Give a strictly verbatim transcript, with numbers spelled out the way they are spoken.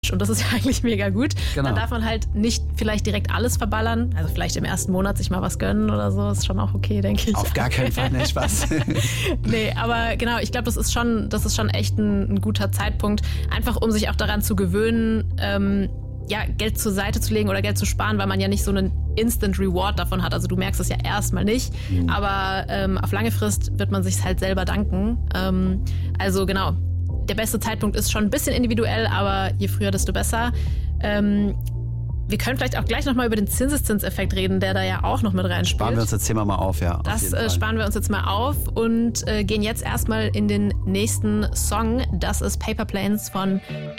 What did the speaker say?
Und das ist ja eigentlich mega gut. Genau. Dann darf man halt nicht vielleicht direkt alles verballern. Also vielleicht im ersten Monat sich mal was gönnen oder so. Ist schon auch okay, denke ich. Auf gar keinen Fall, ne, Spaß. Nee, aber genau, ich glaube, das ist schon, das ist schon echt ein, ein guter Zeitpunkt. Einfach um sich auch daran zu gewöhnen, ähm, ja, Geld zur Seite zu legen oder Geld zu sparen, weil man ja nicht so einen Instant Reward davon hat. Also du merkst es ja erstmal nicht, mhm. aber ähm, auf lange Frist wird man sich halt selber danken. Ähm, also genau, der beste Zeitpunkt ist schon ein bisschen individuell, aber je früher, desto besser. Ähm, wir können vielleicht auch gleich nochmal über den Zinseszinseffekt reden, der da ja auch noch mit reinspielt. Sparen wir uns das Thema mal auf, ja. Das äh, sparen wir uns jetzt mal auf und äh, gehen jetzt erstmal in den nächsten Song. Das ist Paper Planes von